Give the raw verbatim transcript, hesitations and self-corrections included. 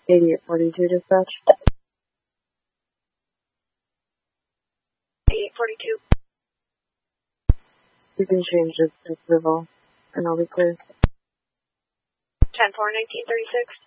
eighty-eight forty-two dispatch. eighty-eight forty-two. You can change this to civil, and I'll be clear. ten four nineteen thirty-six.